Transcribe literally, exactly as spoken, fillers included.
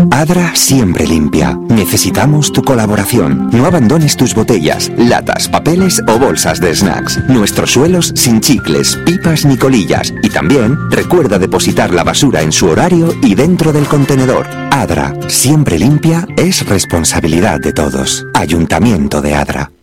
Adra siempre limpia. Necesitamos tu colaboración. No abandones tus botellas, latas, papeles o bolsas de snacks. Nuestros suelos sin chicles, pipas ni colillas. Y también recuerda depositar la basura en su horario y dentro del contenedor. Adra, siempre limpia, es responsabilidad de todos. Ayuntamiento de Adra.